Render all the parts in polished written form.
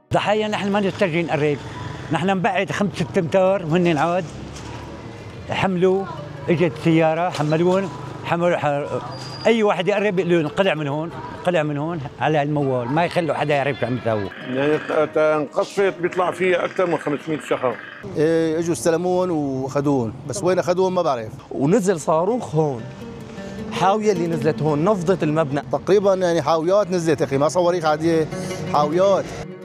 ضحايا نحن ما نسترجي نقرب، نحن نبعد 5-6 أمتار وهن عاد حملوا، اجت سيارة حملوا اي واحد يقرب يقولوا انقلع من هون، قلع من هون على الموال، ما يخلوا حدا يعرف شو عم يسووا. يعني انقصت بيطلع فيها اكثر من 500 شخص. اجوا استلمون واخذون، بس وين اخذون ما بعرف. ونزل صاروخ هون، حاويه اللي نزلت هون نفضت المبنى تقريبا، يعني حاويات نزلت اخي، ما صواريخ عاديه، حاويات.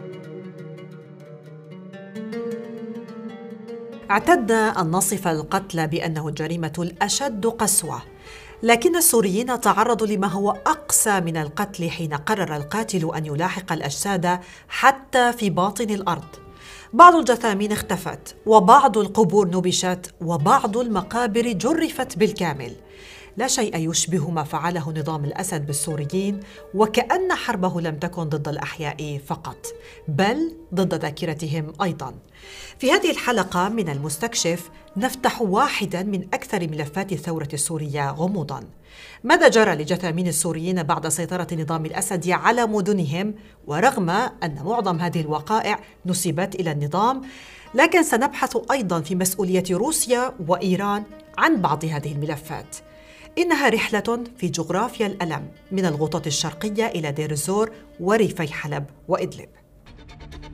اعتدنا أن نصف القتل بأنه الجريمة الأشد قسوة، لكن السوريين تعرضوا لما هو أقسى من القتل حين قرر القاتل أن يلاحق الأجساد حتى في باطن الأرض. بعض الجثامين اختفت، وبعض القبور نبشت، وبعض المقابر جرفت بالكامل. لا شيء يشبه ما فعله نظام الأسد بالسوريين، وكأن حربه لم تكن ضد الأحياء فقط، بل ضد ذاكرتهم أيضاً. في هذه الحلقة من المستكشف نفتح واحداً من أكثر ملفات الثورة السورية غموضاً. ماذا جرى لجثامين السوريين بعد سيطرة نظام الأسد على مدنهم، ورغم أن معظم هذه الوقائع نسبت إلى النظام، لكن سنبحث أيضاً في مسؤولية روسيا وإيران عن بعض هذه الملفات. إنها رحلة في جغرافيا الألم، من الغوطة الشرقية إلى دير الزور وريفي حلب وإدلب.